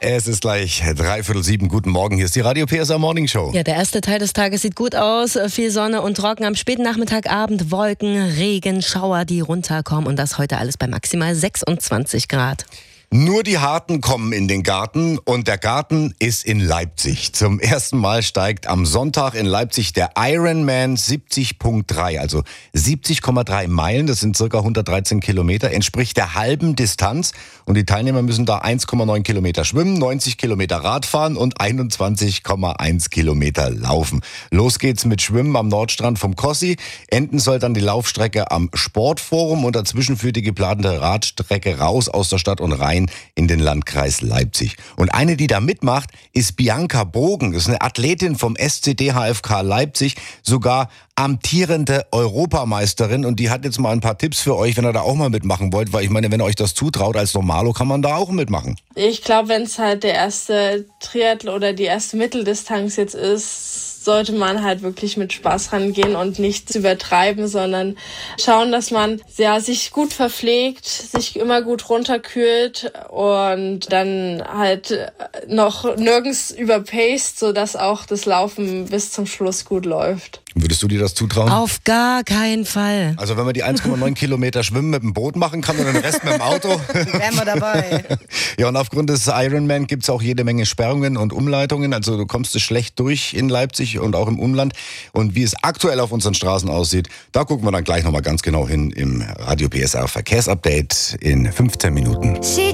Es ist gleich 6:45. Guten Morgen, hier ist die Radio PSR Morning Show. Ja, der erste Teil des Tages sieht gut aus. Viel Sonne und trocken. Am späten Nachmittag, Abend Wolken, Regen, Schauer, die runterkommen. Und das heute alles bei maximal 26 Grad. Nur die Harten kommen in den Garten und der Garten ist in Leipzig. Zum ersten Mal steigt am Sonntag in Leipzig der Ironman 70.3, also 70,3 Meilen, das sind circa 113 Kilometer, entspricht der halben Distanz. Und die Teilnehmer müssen da 1,9 Kilometer schwimmen, 90 Kilometer Radfahren und 21,1 Kilometer laufen. Los geht's mit Schwimmen am Nordstrand vom Kossi. Enden soll dann die Laufstrecke am Sportforum und dazwischen führt die geplante Radstrecke raus aus der Stadt und rein in den Landkreis Leipzig. Und eine, die da mitmacht, ist Bianca Bogen. Das ist eine Athletin vom SCD HFK Leipzig, sogar amtierende Europameisterin. Und die hat jetzt mal ein paar Tipps für euch, wenn ihr da auch mal mitmachen wollt. Weil ich meine, wenn ihr euch das zutraut als Normalo, kann man da auch mitmachen. Ich glaube, wenn es halt der erste Triathlon oder die erste Mitteldistanz jetzt ist, sollte man halt wirklich mit Spaß rangehen und nichts übertreiben, sondern schauen, dass man sich gut verpflegt, sich immer gut runterkühlt und dann halt noch nirgends überpaced, sodass auch das Laufen bis zum Schluss gut läuft. Würdest du dir das zutrauen? Auf gar keinen Fall. Also wenn man die 1,9 Kilometer Schwimmen mit dem Boot machen kann und den Rest mit dem Auto. Wären wir dabei. Ja, und aufgrund des Ironman gibt's auch jede Menge Sperrungen und Umleitungen. Also du kommst schlecht durch in Leipzig und auch im Umland. Und wie es aktuell auf unseren Straßen aussieht, da gucken wir dann gleich nochmal ganz genau hin im Radio PSR Verkehrsupdate in 15 Minuten.